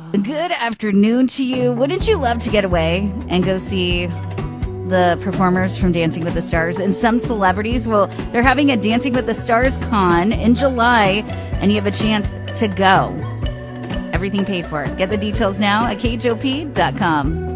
Good afternoon to you. Wouldn't you love to get away and go see the performers from Dancing with the Stars? And some celebrities, well, they're having a Dancing with the Stars con in July, and you have a chance to go. Everything paid for. Get the details now at khop.com.